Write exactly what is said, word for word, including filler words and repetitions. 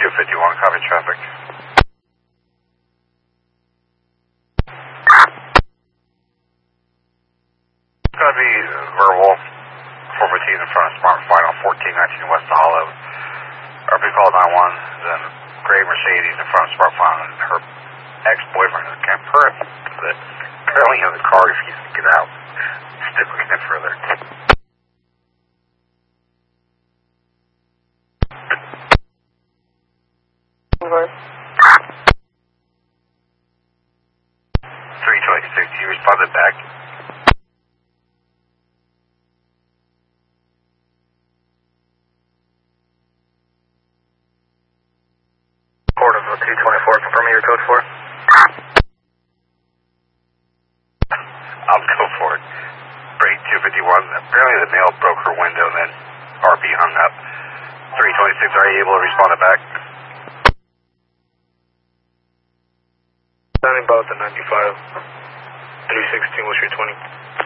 two fifty-one, copy traffic. It's going to be verbal, four fifteen in front of Smart Final, fourteen nineteen West Hollow. R P call nine one, then gray Mercedes in front of Smart Final, and her ex-boyfriend is Camp Perth, but apparently in the car refused to get out. Still looking in further. Over. three twenty-six, you responded back. Port of two twenty-four, confirming your code for. I'll go for it. Break two fifty-one, apparently the male broke her window, then R P hung up. three twenty-six, are you able to respond back? Standing by with the ninety-five, three sixteen, West Street twenty.